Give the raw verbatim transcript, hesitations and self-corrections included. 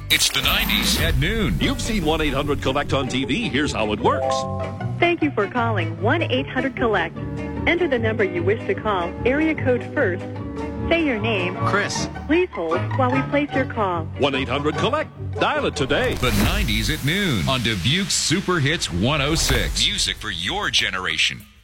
It's the nineties at noon. You've seen one eight hundred collect on T V. Here's how it works. Thank you for calling one eight hundred collect. Enter the number you wish to call, area code first. Say your name. Chris. Please hold while we place your call. one eight hundred collect. Dial it today. The nineties at noon on Dubuque's Super Hits one oh six. Music for your generation.